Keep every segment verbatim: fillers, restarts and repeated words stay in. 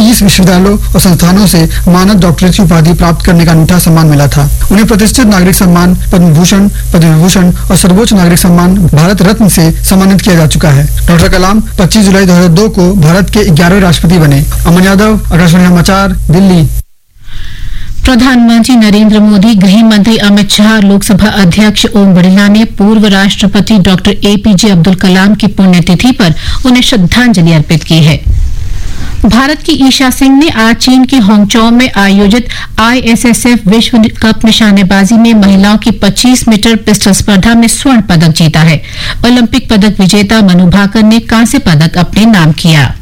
तीस विश्वविद्यालयों और संस्थानों से मानद डॉक्टरेट की उपाधि प्राप्त करने का अनूठा सम्मान मिला था। उन्हें प्रतिष्ठित नागरिक सम्मान पद्म भूषण, पद्म विभूषण और सर्वोच्च नागरिक सम्मान भारत रत्न से सम्मानित किया जा चुका है। डॉक्टर कलाम पच्चीस जुलाई दो हजार दो को भारत के ग्यारहवें राष्ट्रपति बने। अमन यादव, आकाशवाणी समाचार, दिल्ली। प्रधानमंत्री नरेंद्र मोदी, गृह मंत्री अमित शाह, लोकसभा अध्यक्ष ओम बिरला ने पूर्व राष्ट्रपति डॉक्टर एपीजे अब्दुल कलाम की पुण्यतिथि पर उन्हें श्रद्धांजलि अर्पित की है। भारत की ईशा सिंह ने आज चीन के हांगझोउ में आयोजित आईएसएसएफ विश्व कप निशानेबाजी में महिलाओं की पच्चीस मीटर पिस्टल स्पर्धा में स्वर्ण पदक जीता है। ओलंपिक पदक विजेता मनु भाकर ने कांस्य पदक अपने नाम किया।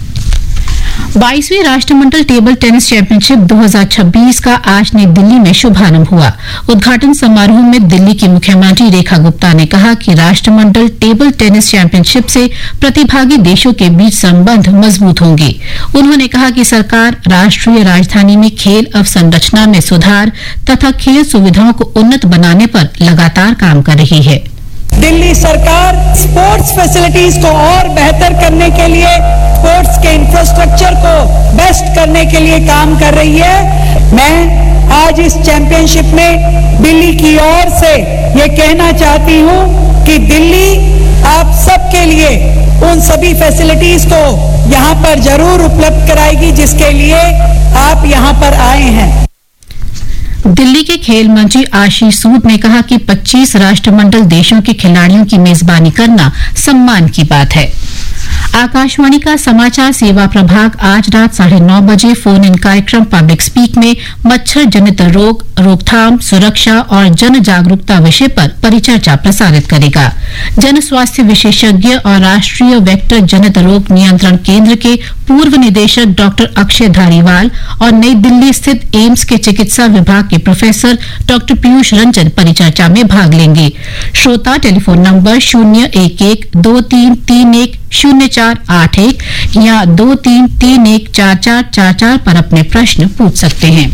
बाईसवीं राष्ट्रमंडल टेबल टेनिस चैंपियनशिप दो हज़ार छब्बीस का आज नई दिल्ली में शुभारंभ हुआ। उद्घाटन समारोह में दिल्ली की मुख्यमंत्री रेखा गुप्ता ने कहा कि राष्ट्रमंडल टेबल टेनिस चैंपियनशिप से प्रतिभागी देशों के बीच संबंध मजबूत होंगे। उन्होंने कहा कि सरकार राष्ट्रीय राजधानी में खेल अवसंरचना में सुधार तथा खेल सुविधाओं को उन्नत बनाने पर लगातार काम कर रही है। दिल्ली सरकार स्पोर्ट्स फैसिलिटीज को और बेहतर करने के लिए, स्पोर्ट्स के इंफ्रास्ट्रक्चर को बेस्ट करने के लिए काम कर रही है। मैं आज इस चैंपियनशिप में दिल्ली की ओर से ये कहना चाहती हूँ कि दिल्ली आप सबके लिए उन सभी फैसिलिटीज को यहाँ पर जरूर उपलब्ध कराएगी जिसके लिए आप यहाँ पर आए हैं। दिल्ली के खेल मंत्री आशीष सूद ने कहा कि पच्चीस राष्ट्रमंडल देशों के खिलाड़ियों की मेजबानी करना सम्मान की बात है। आकाशवाणी का समाचार सेवा प्रभाग आज रात साढ़े नौ बजे फोन इन कार्यक्रम पब्लिक स्पीक में मच्छर जनित रोग, रोकथाम, सुरक्षा और जन जागरूकता विषय पर परिचर्चा प्रसारित करेगा। जन स्वास्थ्य विशेषज्ञ और राष्ट्रीय वेक्टर जनित रोग नियंत्रण केंद्र के पूर्व निदेशक डॉक्टर अक्षय धारीवाल और नई दिल्ली स्थित एम्स के चिकित्सा विभाग के प्रोफेसर डॉक्टर पीयूष रंजन परिचर्चा में भाग लेंगे। श्रोता टेलीफोन नंबर शून्य एक एक दो तीन तीन एक शून्य चार आठ एक या दो तीन तीन एक चार चार चार चार पर अपने प्रश्न पूछ सकते हैं।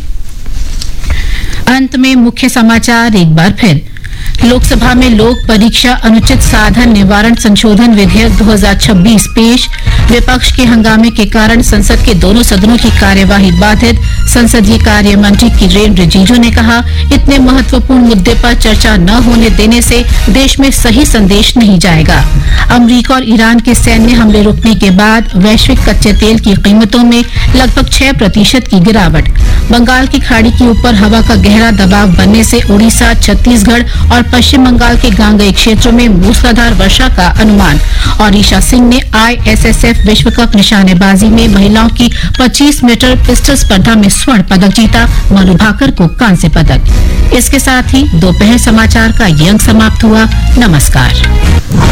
अंत में मुख्य समाचार एक बार फिर। लोकसभा में लोक परीक्षा अनुचित साधन निवारण संशोधन विधेयक दो हज़ार छब्बीस पेश। विपक्ष के हंगामे के कारण संसद के दोनों सदनों की कार्यवाही बाधित। संसदीय कार्य मंत्री किरेन रिजिजू ने कहा, इतने महत्वपूर्ण मुद्दे पर चर्चा न होने देने से देश में सही संदेश नहीं जाएगा। अमरीका और ईरान के सैन्य हमले रुकने के बाद वैश्विक कच्चे तेल की कीमतों में लगभग छह प्रतिशत की गिरावट। बंगाल की खाड़ी के ऊपर हवा का गहरा दबाव बनने से उड़ीसा, छत्तीसगढ़ और पश्चिम बंगाल के गांगेय क्षेत्रों में मूसलाधार वर्षा का अनुमान। और ईशा सिंह ने आईएसएसएफ विश्व कप निशानेबाजी में महिलाओं की पच्चीस मीटर पिस्टल स्पर्धा में स्वर्ण पदक जीता। मनु भाकर को कांस्य पदक। इसके साथ ही दोपहर समाचार का ये अंक समाप्त हुआ। नमस्कार।